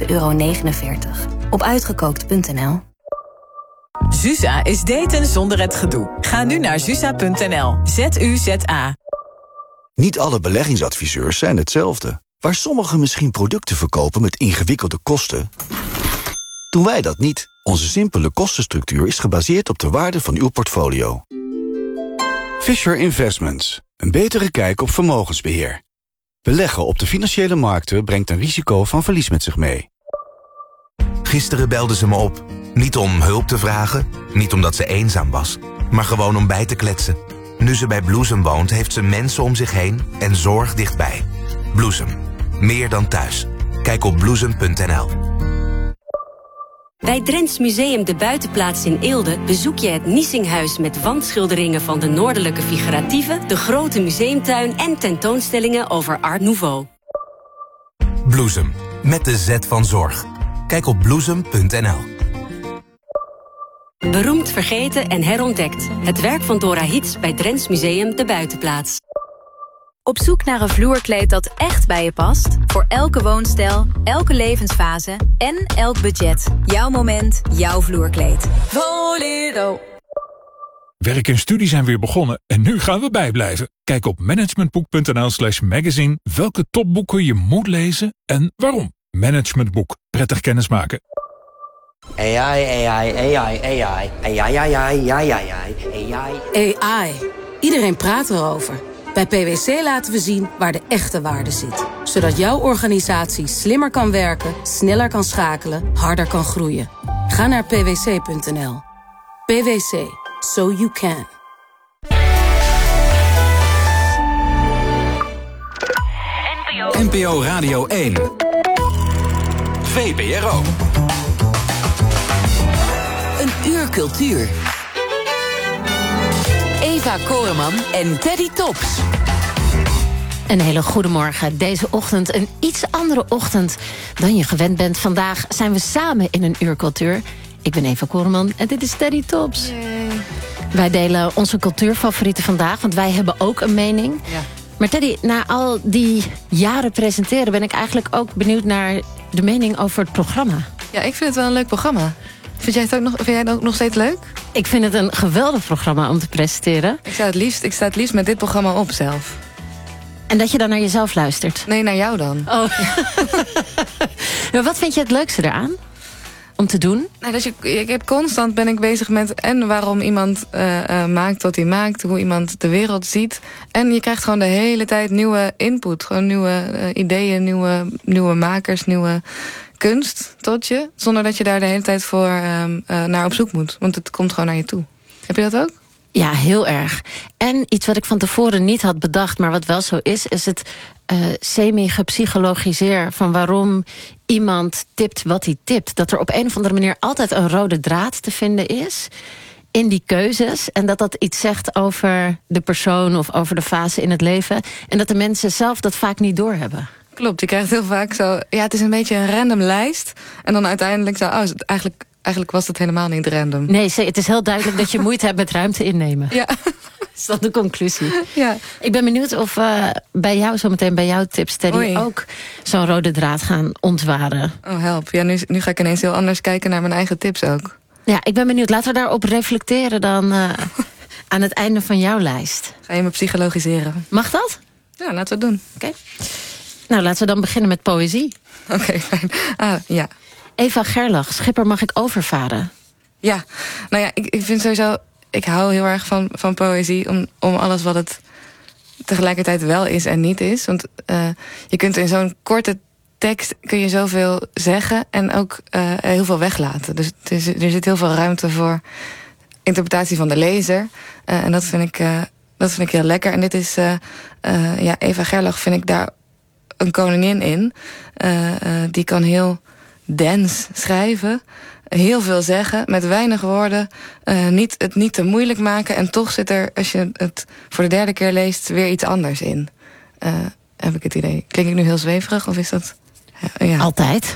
€7,49. Op uitgekookt.nl. Zuza is daten zonder het gedoe. Ga nu naar zuza.nl. ZUZA. Niet alle beleggingsadviseurs zijn hetzelfde. Waar sommigen misschien producten verkopen met ingewikkelde kosten, doen wij dat niet. Onze simpele kostenstructuur is gebaseerd op de waarde van uw portfolio. Fisher Investments. Een betere kijk op vermogensbeheer. Beleggen op de financiële markten brengt een risico van verlies met zich mee. Gisteren belde ze me op. Niet om hulp te vragen, niet omdat ze eenzaam was, maar gewoon om bij te kletsen. Nu ze bij Bloesem woont, heeft ze mensen om zich heen en zorg dichtbij. Bloesem. Meer dan thuis. Kijk op bloesem.nl. Bij Drents Museum De Buitenplaats in Eelde bezoek je het Niesinghuis met wandschilderingen van de Noordelijke Figuratieve, de grote museumtuin en tentoonstellingen over Art Nouveau. Bloesem. Met de Z van zorg. Kijk op bloesem.nl. Beroemd vergeten en herontdekt. Het werk van Dora Hiets bij Drents Museum De Buitenplaats. Op zoek naar een vloerkleed dat echt bij je past? Voor elke woonstijl, elke levensfase en elk budget. Jouw moment, jouw vloerkleed. Voledo. Werk en studie zijn weer begonnen en nu gaan we bijblijven. Kijk op managementboek.nl/magazine welke topboeken je moet lezen en waarom. Managementboek. Prettig kennismaken. AI. Iedereen praat erover. Bij PwC laten we zien waar de echte waarde zit. Zodat jouw organisatie slimmer kan werken, sneller kan schakelen, harder kan groeien. Ga naar pwc.nl. PwC. So you can. NPO Radio 1. VPRO. Een uur cultuur. Eva Koreman en Teddy Tops. Een hele goede morgen. Deze ochtend een iets andere ochtend dan je gewend bent. Vandaag zijn we samen in een uur cultuur. Ik ben Eva Koreman en dit is Teddy Tops. Yay. Wij delen onze cultuurfavorieten vandaag, want wij hebben ook een mening. Ja. Maar Teddy, na al die jaren presenteren ben ik eigenlijk ook benieuwd naar de mening over het programma. Ja, ik vind het wel een leuk programma. Vind jij het ook nog steeds leuk? Ik vind het een geweldig programma om te presenteren. Ik sta het liefst met dit programma op zelf. En dat je dan naar jezelf luistert? Nee, naar jou dan. Oh. Maar wat vind je het leukste eraan? Om te doen? Nou, constant ben ik bezig met en waarom iemand maakt wat hij maakt, hoe iemand de wereld ziet. En je krijgt gewoon de hele tijd nieuwe input. Gewoon nieuwe ideeën, nieuwe makers, nieuwe kunst tot je. Zonder dat je daar de hele tijd voor naar op zoek moet. Want het komt gewoon naar je toe. Heb je dat ook? Ja, heel erg. En iets wat ik van tevoren niet had bedacht, maar wat wel zo is het semi-gepsychologiseer van waarom iemand tipt wat hij tipt. Dat er op een of andere manier altijd een rode draad te vinden is in die keuzes. En dat iets zegt over de persoon of over de fase in het leven. En dat de mensen zelf dat vaak niet doorhebben. Klopt, je krijgt heel vaak zo, ja, het is een beetje een random lijst. En dan uiteindelijk zo, eigenlijk was het helemaal niet random. Nee, het is heel duidelijk dat je moeite hebt met ruimte innemen. Ja. Is dat de conclusie? Ja. Ik ben benieuwd of bij jou zometeen, bij jouw tips, Teddy, ook zo'n rode draad gaan ontwaren. Oh, help. Ja, nu ga ik ineens heel anders kijken naar mijn eigen tips ook. Ja, ik ben benieuwd. Laten we daarop reflecteren dan aan het einde van jouw lijst. Ga je me psychologiseren? Mag dat? Ja, laten we het doen. Oké. Nou, laten we dan beginnen met poëzie. Oké, fijn. Ja. Eva Gerlach, Schipper mag ik overvaren? Ja, nou ja, ik vind sowieso, ik hou heel erg van poëzie om alles wat het tegelijkertijd wel is en niet is. Want je kunt in zo'n korte tekst kun je zoveel zeggen en ook heel veel weglaten. Dus er zit heel veel ruimte voor interpretatie van de lezer. En dat vind ik heel lekker. En dit is, Eva Gerlach vind ik daar een koningin in. Die kan heel dense schrijven, heel veel zeggen, met weinig woorden, het niet te moeilijk maken. En toch zit er, als je het voor de derde keer leest, weer iets anders in. Heb ik het idee. Klink ik nu heel zweverig of is dat... Ja. Altijd.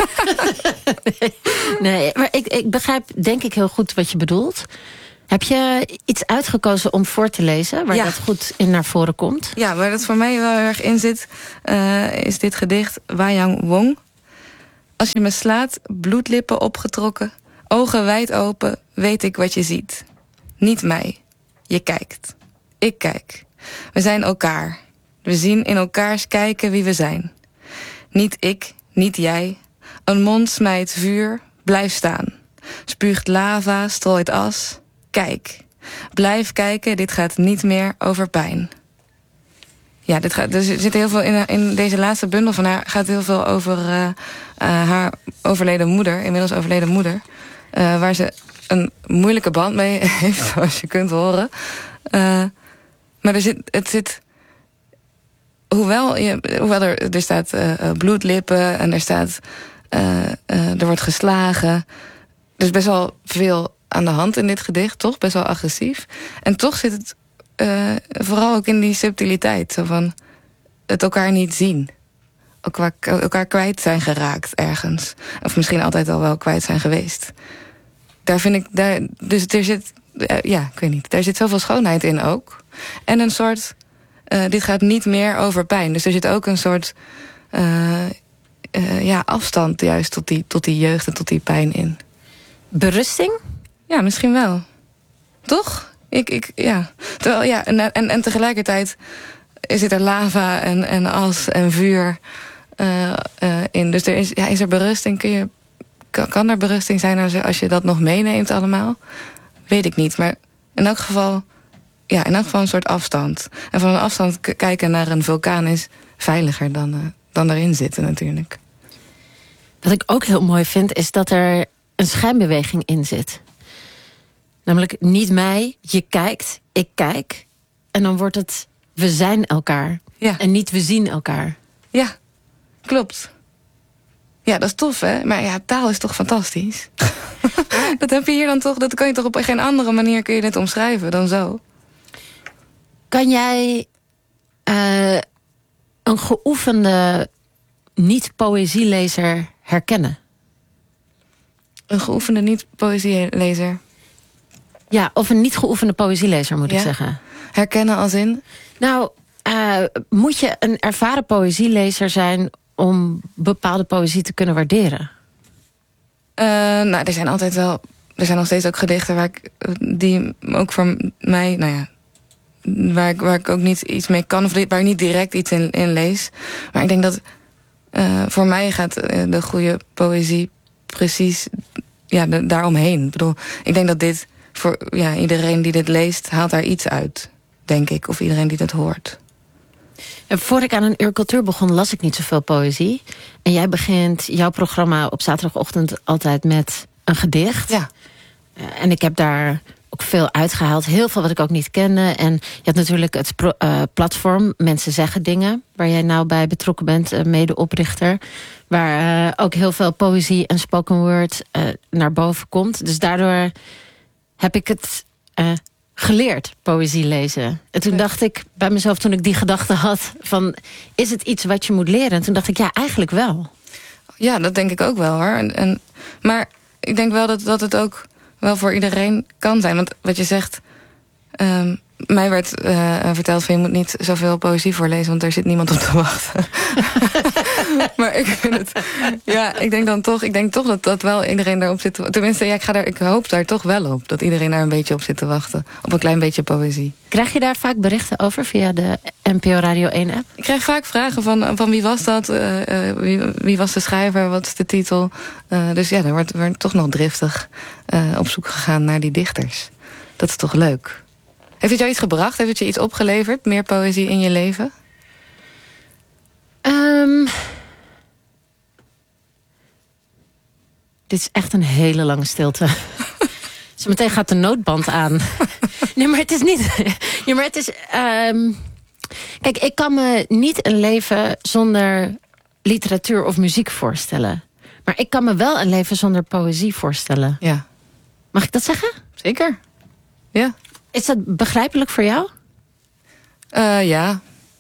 Nee, maar ik begrijp denk ik heel goed wat je bedoelt. Heb je iets uitgekozen om voor te lezen, waar dat goed in naar voren komt? Ja, waar dat voor mij wel heel erg in zit, is dit gedicht Wayang Wong. Als je me slaat, bloedlippen opgetrokken, ogen wijd open, weet ik wat je ziet. Niet mij. Je kijkt. Ik kijk. We zijn elkaar. We zien in elkaars kijken wie we zijn. Niet ik, niet jij. Een mond smijt vuur, blijf staan. Spuugt lava, strooit as. Kijk. Blijf kijken, dit gaat niet meer over pijn. Ja, er zit heel veel in deze laatste bundel van haar. Gaat heel veel over haar overleden moeder, inmiddels overleden moeder. Waar ze een moeilijke band mee heeft, zoals je kunt horen. Maar het zit. Hoewel er staat bloedlippen en er staat. Er wordt geslagen. Er is best wel veel aan de hand in dit gedicht, toch? Best wel agressief. En toch zit het vooral ook in die subtiliteit. Zo van het elkaar niet zien. Elkaar kwijt zijn geraakt ergens. Of misschien altijd al wel kwijt zijn geweest. Daar vind ik. Dus er zit. Ik weet niet. Daar zit zoveel schoonheid in ook. En een soort. Dit gaat niet meer over pijn. Dus er zit ook een soort. Afstand juist tot die jeugd en tot die pijn in. Berusting? Ja, misschien wel. Toch? Terwijl, en tegelijkertijd zit er lava en as en vuur in. Dus is er berusting? Kan er berusting zijn als je dat nog meeneemt allemaal? Weet ik niet. Maar in elk geval een soort afstand. En van een afstand kijken naar een vulkaan is veiliger dan erin zitten natuurlijk. Wat ik ook heel mooi vind, is dat er een schijnbeweging in zit. Namelijk niet mij, je kijkt, ik kijk. En dan wordt het we zijn elkaar. Ja. En niet we zien elkaar. Ja, klopt. Ja, dat is tof, hè? Maar ja, taal is toch fantastisch? Dat heb je hier dan toch, dat kan je toch op geen andere manier kun je dit omschrijven dan zo? Kan jij een geoefende niet-poëzielezer herkennen? Een geoefende niet-poëzielezer? Ja, of een niet geoefende poëzielezer, moet ik zeggen. Herkennen als in? Nou, moet je een ervaren poëzielezer zijn om bepaalde poëzie te kunnen waarderen? Er zijn altijd wel. Er zijn nog steeds ook gedichten die ook voor mij, waar ik ook niet iets mee kan, of waar ik niet direct iets in lees. Maar ik denk dat voor mij gaat de goede poëzie precies daaromheen. Ik bedoel, ik denk dat dit voor iedereen die dit leest, haalt daar iets uit, denk ik. Of iedereen die dat hoort. En voor ik aan een uur cultuur begon, las ik niet zoveel poëzie. En jij begint jouw programma op zaterdagochtend altijd met een gedicht. Ja. En ik heb daar ook veel uitgehaald. Heel veel wat ik ook niet kende. En je hebt natuurlijk het platform Mensen Zeggen Dingen, waar jij nou bij betrokken bent, medeoprichter. Waar ook heel veel poëzie en spoken word naar boven komt. Dus daardoor heb ik het geleerd, poëzie lezen. En toen dacht ik bij mezelf, toen ik die gedachte had van, is het iets wat je moet leren? En toen dacht ik, ja, eigenlijk wel. Ja, dat denk ik ook wel, hoor. Maar ik denk wel dat het ook wel voor iedereen kan zijn. Want wat je zegt, mij werd verteld van, je moet niet zoveel poëzie voorlezen, want er zit niemand op te wachten. Maar ik vind het. Ja, ik denk toch dat wel iedereen daarop zit. Tenminste, ik hoop daar toch wel op. Dat iedereen daar een beetje op zit te wachten. Op een klein beetje poëzie. Krijg je daar vaak berichten over via de NPO Radio 1 app? Ik krijg vaak vragen van wie was dat? Wie was de schrijver? Wat is de titel? Dus ja, er wordt toch nog driftig op zoek gegaan naar die dichters. Dat is toch leuk. Heeft het jou iets gebracht? Heeft het je iets opgeleverd? Meer poëzie in je leven? Dit is echt een hele lange stilte. Zometeen gaat de noodband aan. Nee, maar het is niet. Ja, maar het is. Kijk, ik kan me niet een leven zonder literatuur of muziek voorstellen. Maar ik kan me wel een leven zonder poëzie voorstellen. Ja. Mag ik dat zeggen? Zeker. Ja. Is dat begrijpelijk voor jou? Ja.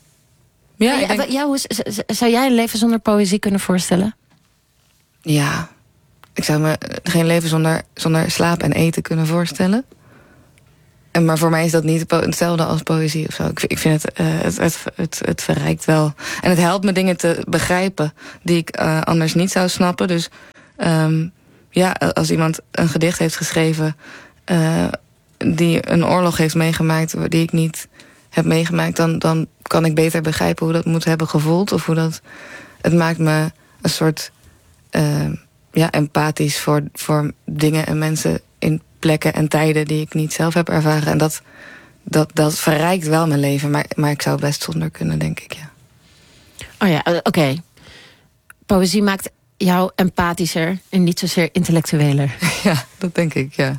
Zou jij een leven zonder poëzie kunnen voorstellen? Ja. Ik zou me geen leven zonder slaap en eten kunnen voorstellen. Maar voor mij is dat niet hetzelfde als poëzie of zo. Ik vind het verrijkt wel. En het helpt me dingen te begrijpen die ik anders niet zou snappen. Dus als iemand een gedicht heeft geschreven die een oorlog heeft meegemaakt die ik niet heb meegemaakt, dan kan ik beter begrijpen hoe dat moet hebben gevoeld. Of hoe dat. Het maakt me een soort empathisch voor dingen en mensen in plekken en tijden die ik niet zelf heb ervaren. En dat verrijkt wel mijn leven, maar ik zou best zonder kunnen, denk ik, ja. Oh ja, oké. Poëzie maakt jou empathischer en niet zozeer intellectueler. Ja, dat denk ik, ja.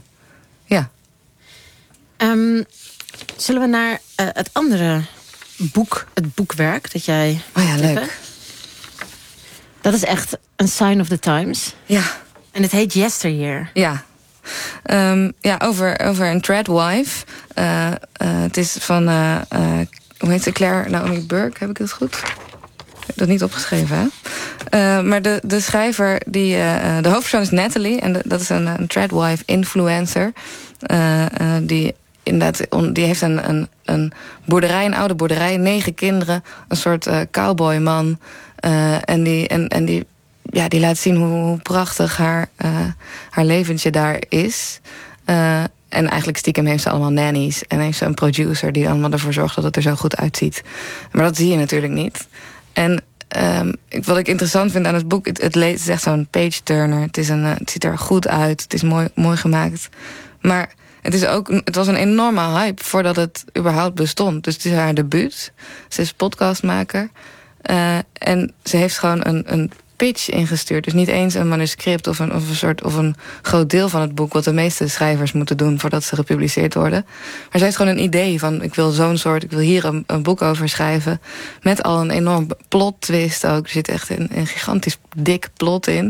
Zullen we naar het andere boek, het boekwerk dat jij... Oh ja, leuk. Dat is echt een sign of the times. Ja. En het heet Yesteryear. Ja. Over een tradwife. Het is van, hoe heet ze, Claire Naomi Burke, heb ik het goed? Ik heb dat niet opgeschreven, hè? Maar de schrijver, de hoofdpersoon is Natalie. En dat is een tradwife influencer. Die inderdaad, die heeft een boerderij, een oude boerderij, 9 kinderen, een soort cowboyman. En die laat zien hoe prachtig haar leventje daar is. En eigenlijk stiekem heeft ze allemaal nannies. En heeft ze een producer die allemaal ervoor zorgt dat het er zo goed uitziet. Maar dat zie je natuurlijk niet. En wat ik interessant vind aan het boek, het is echt zo'n page-turner. Het ziet er goed uit, het is mooi gemaakt. Maar het was een enorme hype voordat het überhaupt bestond. Dus het is haar debuut. Ze is podcastmaker. En ze heeft gewoon een pitch ingestuurd. Dus niet eens een manuscript of een groot deel van het boek, wat de meeste schrijvers moeten doen voordat ze gepubliceerd worden. Maar ze heeft gewoon een idee van, ik wil hier een boek over schrijven. Met al een enorm plot twist ook. Er zit echt een gigantisch dik plot in.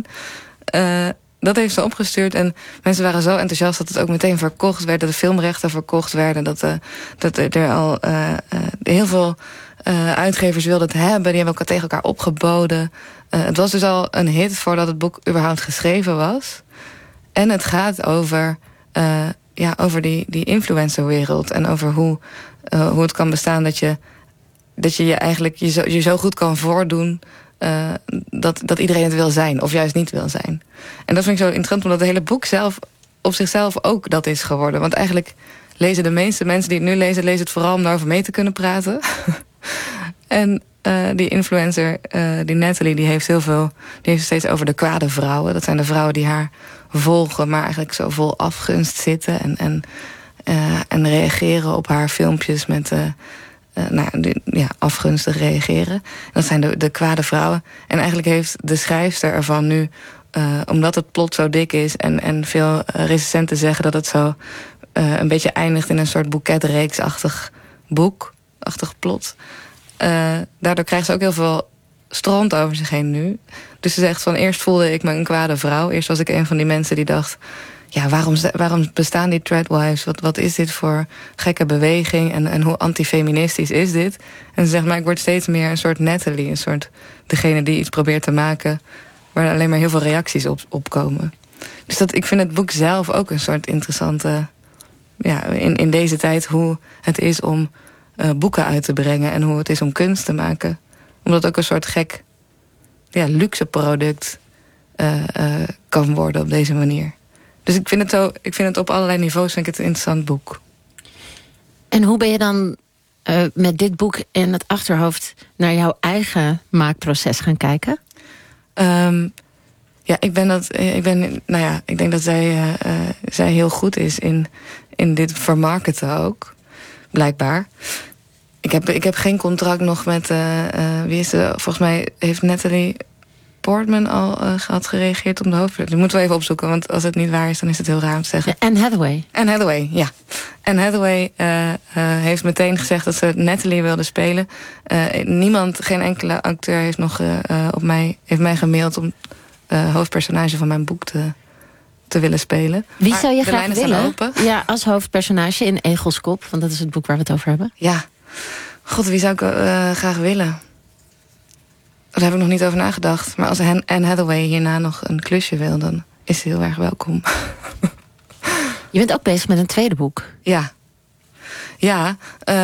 Dat heeft ze opgestuurd en mensen waren zo enthousiast dat het ook meteen verkocht werd, dat de filmrechten verkocht werden, dat er al heel veel uitgevers wilden het hebben. Die hebben elkaar tegen elkaar opgeboden. Het was dus al een hit voordat het boek überhaupt geschreven was. En het gaat over die influencerwereld en over hoe het kan bestaan dat je eigenlijk je zo goed kan voordoen dat iedereen het wil zijn of juist niet wil zijn. En dat vind ik zo interessant, omdat het hele boek zelf op zichzelf ook dat is geworden. Want eigenlijk lezen de meeste mensen die het nu lezen het vooral om daarover mee te kunnen praten. En die influencer, die Natalie, die heeft steeds over de kwade vrouwen. Dat zijn de vrouwen die haar volgen, maar eigenlijk zo vol afgunst zitten en reageren op haar filmpjes met afgunstig reageren. Dat zijn de kwade vrouwen. En eigenlijk heeft de schrijfster ervan nu, omdat het plot zo dik is en veel recensenten zeggen dat het zo een beetje eindigt in een soort boeketreeksachtig boekachtig plot. Daardoor krijgt ze ook heel veel stront over zich heen nu. Dus ze zegt van, eerst voelde ik me een kwade vrouw. Eerst was ik een van die mensen die dacht, ja, waarom bestaan die tradwives? Wat is dit voor gekke beweging? En hoe antifeministisch is dit? En ze zegt, maar ik word steeds meer een soort Natalie. Een soort degene die iets probeert te maken waar alleen maar heel veel reacties op komen. Dus ik vind het boek zelf ook een soort interessante, in deze tijd, hoe het is om boeken uit te brengen en hoe het is om kunst te maken. Omdat het ook een soort gek luxe product kan worden op deze manier. Dus ik vind het op allerlei niveaus een interessant boek. En hoe ben je dan met dit boek in het achterhoofd naar jouw eigen maakproces gaan kijken? Ik denk dat zij heel goed is in dit vermarkten ook. Blijkbaar. Ik heb geen contract nog met wie is ze? Volgens mij heeft Natalie Portman al had gereageerd op de hoofdrol. Dat moeten we even opzoeken, want als het niet waar is, dan is het heel raar om te zeggen. Anne Hathaway. Anne Hathaway, ja. Anne Hathaway heeft meteen gezegd dat ze Natalie wilde spelen. Geen enkele acteur heeft nog heeft mij gemaild om hoofdpersonage van mijn boek te willen spelen. Wie maar zou je de graag willen? Open. Ja, als hoofdpersonage in Egelskop, want dat is het boek waar we het over hebben. Ja. God, wie zou ik graag willen? Daar heb ik nog niet over nagedacht. Maar als Anne Hathaway hierna nog een klusje wil, dan is ze heel erg welkom. Je bent ook bezig met een tweede boek. Ja. Ja,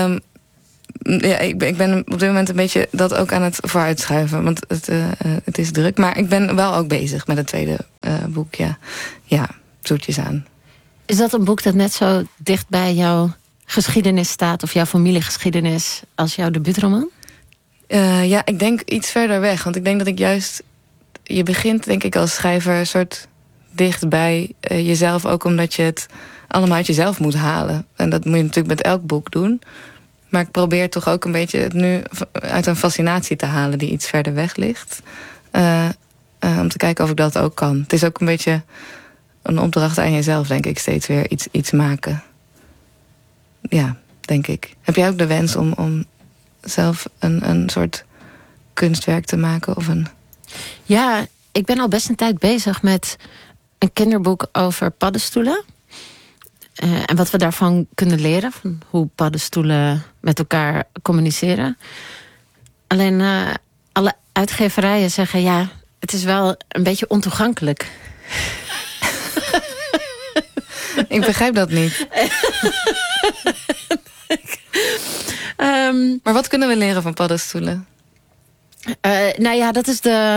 ik ben op dit moment een beetje dat ook aan het vooruitschuiven. Want het is druk. Maar ik ben wel ook bezig met het tweede boek. Ja, zoetjes aan. Is dat een boek dat net zo dicht bij jouw geschiedenis staat... of jouw familiegeschiedenis als jouw debuutroman? Ja, ik denk iets verder weg. Want ik denk dat ik juist... Je begint, denk ik, als schrijver een soort dicht bij jezelf. Ook omdat je het allemaal uit jezelf moet halen. En dat moet je natuurlijk met elk boek doen. Maar ik probeer toch ook een beetje het nu uit een fascinatie te halen... die iets verder weg ligt. Om te kijken of ik dat ook kan. Het is ook een beetje een opdracht aan jezelf, denk ik. Steeds weer iets maken. Ja, denk ik. Heb jij ook de wens om zelf een soort kunstwerk te maken? Of een... Ja, ik ben al best een tijd bezig met een kinderboek over paddenstoelen. En wat we daarvan kunnen leren. Van hoe paddenstoelen met elkaar communiceren. Alleen alle uitgeverijen zeggen... ja, het is wel een beetje ontoegankelijk. Ik begrijp dat niet. Maar wat kunnen we leren van paddenstoelen? Nou ja, dat is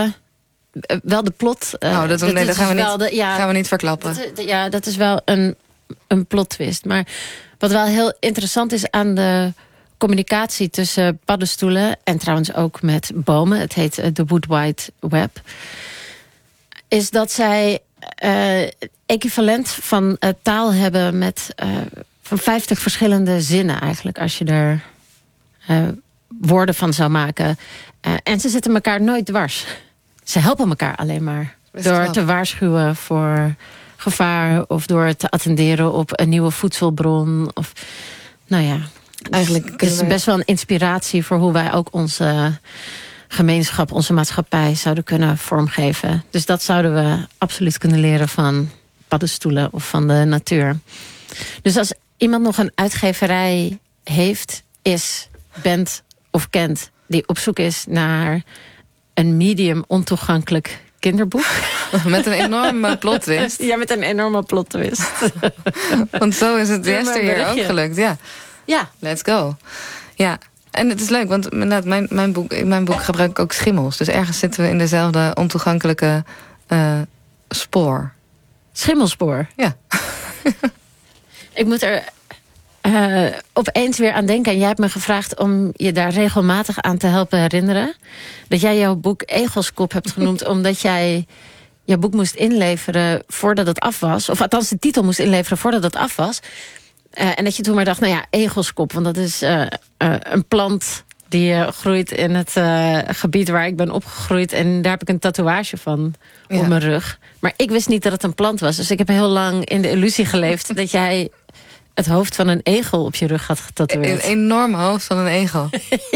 wel de plot. Dat gaan we niet verklappen. Dat is wel een plot twist. Maar wat wel heel interessant is aan de communicatie tussen paddenstoelen... en trouwens ook met bomen, het heet de Wood Wide Web... is dat zij equivalent van taal hebben met van 50 verschillende zinnen eigenlijk... als je er woorden van zou maken. En ze zitten elkaar nooit dwars. Ze helpen elkaar alleen maar. Door te waarschuwen voor gevaar... of door te attenderen op een nieuwe voedselbron. Of, nou ja, eigenlijk het is best wel een inspiratie... voor hoe wij ook onze gemeenschap, onze maatschappij... zouden kunnen vormgeven. Dus dat zouden we absoluut kunnen leren van paddenstoelen... of van de natuur. Dus als iemand nog een uitgeverij heeft... bent of kent... die op zoek is naar een medium ontoegankelijk kinderboek. Met een enorme plot twist. Ja, met een enorme plot twist. Want zo is het eerste hier ook gelukt. Ja, let's go. Ja, en het is leuk, want inderdaad, mijn boek gebruik ik ook schimmels. Dus ergens zitten we in dezelfde ontoegankelijke spoor. Schimmelspoor? Ja. Ik moet er... opeens weer aan denken. En jij hebt me gevraagd om je daar regelmatig aan te helpen herinneren. Dat jij jouw boek Egelskop hebt genoemd... omdat jij jouw boek moest inleveren voordat het af was. Of althans de titel moest inleveren voordat het af was. En dat je toen maar dacht, nou ja, egelskop. Want dat is een plant die groeit in het gebied waar ik ben opgegroeid. En daar heb ik een tatoeage van op mijn rug. Maar ik wist niet dat het een plant was. Dus ik heb heel lang in de illusie geleefd dat jij... het hoofd van een egel op je rug had getatoeëerd. Een enorm hoofd van een egel.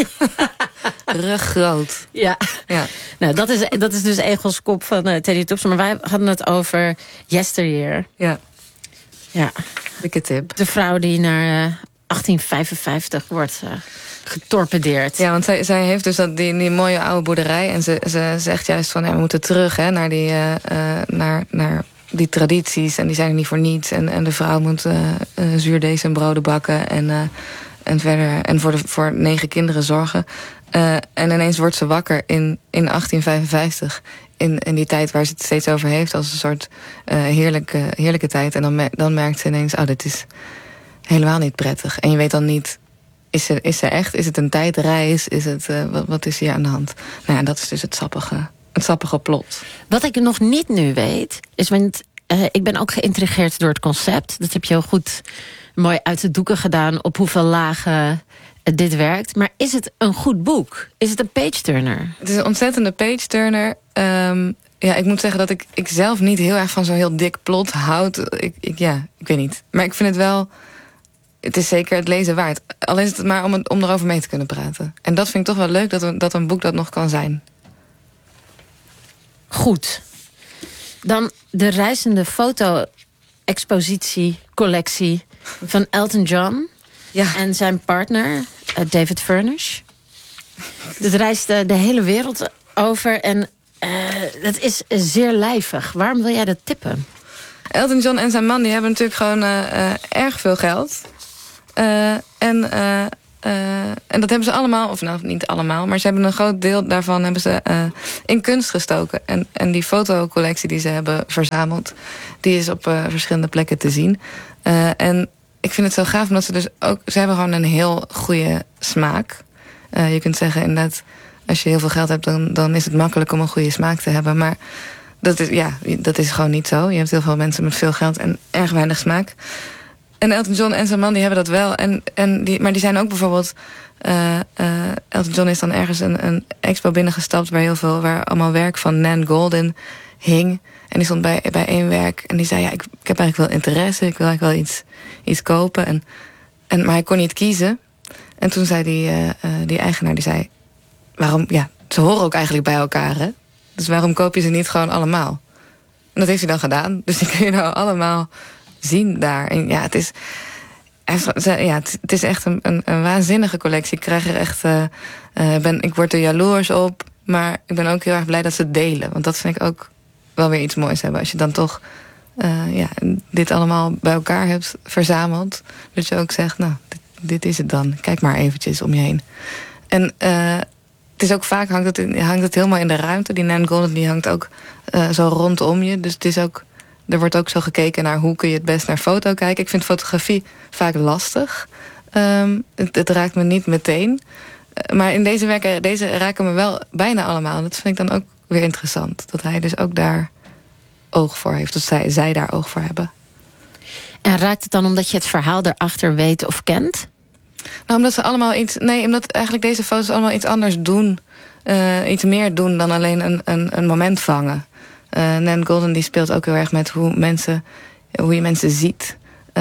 Ruggroot. Ja. Nou, dat is dus Egelskop van Teddy Tops. Maar wij hadden het over Yesteryear. Ja. Dikke tip. De vrouw die naar 1855 wordt getorpedeerd. Ja, want zij heeft dus die mooie oude boerderij. En ze zegt juist van, we moeten terug naar die... naar die tradities, en die zijn er niet voor niets. En de vrouw moet zuurdees en broden bakken. En verder en voor 9 kinderen zorgen. En ineens wordt ze wakker in 1855. In die tijd waar ze het steeds over heeft. Als een soort heerlijke tijd. En dan merkt ze ineens, dit is helemaal niet prettig. En je weet dan niet, is ze echt? Is het een tijdreis? Is het, wat is hier aan de hand? Nou ja, dat is dus het sappige plot. Wat ik nog niet nu weet, is... want ik ben ook geïntrigeerd door het concept. Dat heb je heel goed mooi uit de doeken gedaan... op hoeveel lagen dit werkt. Maar is het een goed boek? Is het een page-turner? Het is een ontzettende page-turner. Ik moet zeggen dat ik zelf niet heel erg van zo'n heel dik plot houd. Ik weet niet. Maar ik vind het wel... Het is zeker het lezen waard. Al is het maar om erover mee te kunnen praten. En dat vind ik toch wel leuk, dat een boek dat nog kan zijn. Goed. Dan de reizende foto-expositie-collectie van Elton John... en zijn partner, David Furnish. Dat reist de hele wereld over en dat is zeer lijvig. Waarom wil jij dat tippen? Elton John en zijn man die hebben natuurlijk gewoon erg veel geld. En dat hebben ze allemaal, of nou niet allemaal, maar ze hebben een groot deel daarvan hebben ze in kunst gestoken. En die fotocollectie die ze hebben verzameld, die is op verschillende plekken te zien. En ik vind het zo gaaf, omdat ze hebben gewoon een heel goede smaak. Je kunt zeggen inderdaad, als je heel veel geld hebt, dan is het makkelijk om een goede smaak te hebben. Maar dat is gewoon niet zo. Je hebt heel veel mensen met veel geld en erg weinig smaak. En Elton John en zijn man, die hebben dat wel. Maar die zijn ook bijvoorbeeld... Elton John is dan ergens een expo binnengestapt... waar allemaal werk van Nan Goldin hing. En die stond bij één werk. En die zei, ik heb eigenlijk wel interesse. Ik wil eigenlijk wel iets kopen. Maar hij kon niet kiezen. En toen zei die eigenaar, die zei... waarom? Ja, ze horen ook eigenlijk bij elkaar, hè? Dus waarom koop je ze niet gewoon allemaal? En dat heeft hij dan gedaan. Dus die kun je nou allemaal zien daar. En ja, het is echt een waanzinnige collectie. Ik krijg er echt... ik word er jaloers op. Maar ik ben ook heel erg blij dat ze het delen. Want dat vind ik ook wel weer iets moois hebben. Als je dan toch dit allemaal bij elkaar hebt verzameld. Dat je ook zegt, nou, dit is het dan. Kijk maar eventjes om je heen. En het is ook vaak hangt het helemaal in de ruimte. Die Nan Goldin die hangt ook zo rondom je. Dus het is ook, er wordt ook zo gekeken naar hoe kun je het best naar foto kijken. Ik vind fotografie vaak lastig. Het raakt me niet meteen. Maar in deze werken, deze raken me wel bijna allemaal. Dat vind ik dan ook weer interessant. Dat hij dus ook daar oog voor heeft. Dat zij daar oog voor hebben. En raakt het dan omdat je het verhaal erachter weet of kent? Nou, omdat ze allemaal omdat eigenlijk deze foto's allemaal iets anders doen. Iets meer doen dan alleen een moment vangen. Nan Goldin die speelt ook heel erg met hoe je mensen ziet.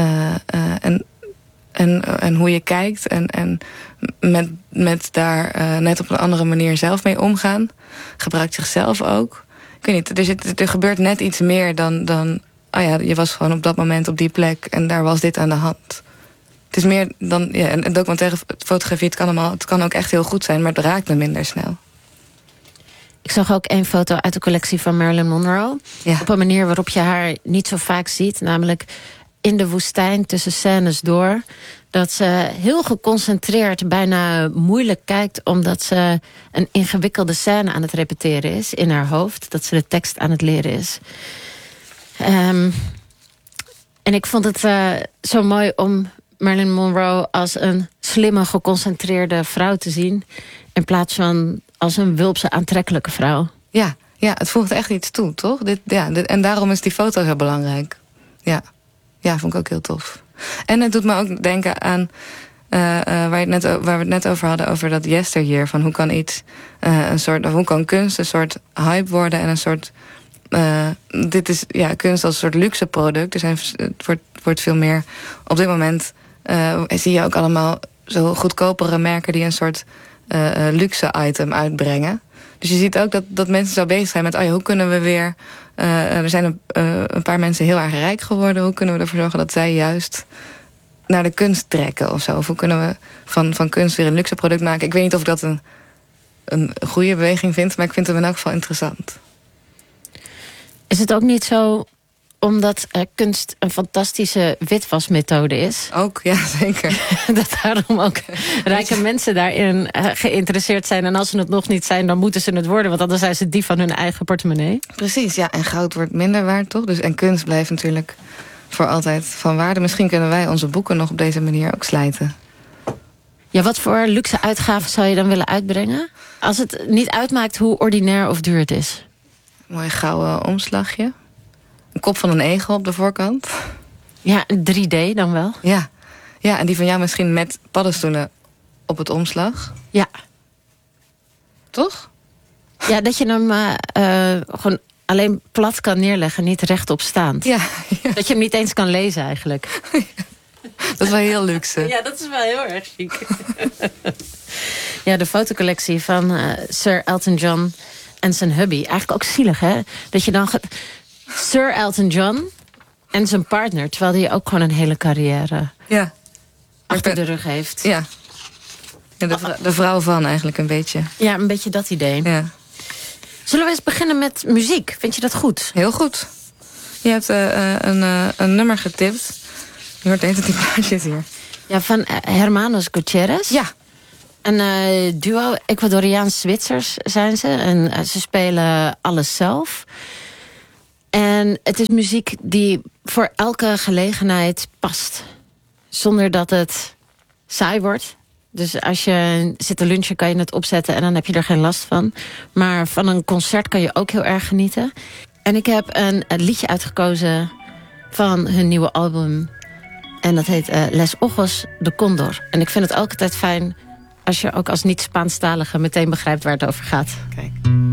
En hoe je kijkt. En met daar net op een andere manier zelf mee omgaan. Gebruikt zichzelf ook. Ik weet niet, er gebeurt net iets meer dan je was gewoon op dat moment op die plek en daar was dit aan de hand. Het is meer dan een documentaire fotografie. Het kan ook echt heel goed zijn, maar het raakt me minder snel. Ik zag ook een foto uit de collectie van Marilyn Monroe. Ja. Op een manier waarop je haar niet zo vaak ziet. Namelijk in de woestijn tussen scènes door. Dat ze heel geconcentreerd, bijna moeilijk kijkt, omdat ze een ingewikkelde scène aan het repeteren is in haar hoofd. Dat ze de tekst aan het leren is. En ik vond het zo mooi om Marilyn Monroe als een slimme, geconcentreerde vrouw te zien, in plaats van als een wulpse, aantrekkelijke vrouw. Ja, het voegt echt iets toe, toch? En daarom is die foto heel belangrijk. Ja, vond ik ook heel tof. En het doet me ook denken aan waar we het net over hadden, over dat yesteryear. Van hoe kan iets hoe kan kunst een soort hype worden en een soort. Dit is kunst als een soort luxe product. Het wordt veel meer. Op dit moment zie je ook allemaal zo goedkopere merken die een soort luxe item uitbrengen. Dus je ziet ook dat mensen zo bezig zijn met hoe kunnen we weer. Er zijn een paar mensen heel erg rijk geworden. Hoe kunnen we ervoor zorgen dat zij juist naar de kunst trekken of zo? Of hoe kunnen we van kunst weer een luxe product maken? Ik weet niet of ik dat een goede beweging vind, maar ik vind het in elk geval interessant. Is het ook niet zo omdat kunst een fantastische witwasmethode is? Ook, ja, zeker. Dat daarom ook rijke mensen daarin geïnteresseerd zijn. En als ze het nog niet zijn, dan moeten ze het worden. Want anders zijn ze die van hun eigen portemonnee. Precies, ja. En goud wordt minder waard, toch? En kunst blijft natuurlijk voor altijd van waarde. Misschien kunnen wij onze boeken nog op deze manier ook slijten. Ja, wat voor luxe uitgaven zou je dan willen uitbrengen? Als het niet uitmaakt hoe ordinair of duur het is. Een mooi gouden omslagje. Een kop van een egel op de voorkant. Ja, een 3D dan wel. Ja, en die van jou misschien met paddenstoelen op het omslag. Ja. Toch? Ja, dat je hem gewoon alleen plat kan neerleggen, niet rechtop staand. Ja. Dat je hem niet eens kan lezen eigenlijk. Dat is wel heel luxe. Ja, dat is wel heel erg chic. Ja, de fotocollectie van Sir Elton John en zijn hubby. Eigenlijk ook zielig, hè? Dat je dan Sir Elton John en zijn partner, terwijl hij ook gewoon een hele carrière achter de rug heeft. Ja. De vrouw van eigenlijk een beetje. Ja, een beetje dat idee. Ja. Zullen we eens beginnen met muziek? Vind je dat goed? Heel goed. Je hebt een nummer getipt. Je hoort eens dat die plaatjes hier. Ja, van Hermanos Gutierrez. Ja. Een duo, Ecuadoriaans-Zwitsers zijn ze. En ze spelen alles zelf. En het is muziek die voor elke gelegenheid past. Zonder dat het saai wordt. Dus als je zit te lunchen kan je het opzetten en dan heb je er geen last van. Maar van een concert kan je ook heel erg genieten. En ik heb een liedje uitgekozen van hun nieuwe album. En dat heet Les Ojos de Condor. En ik vind het altijd fijn als je ook als niet-Spaanstalige meteen begrijpt waar het over gaat. Kijk.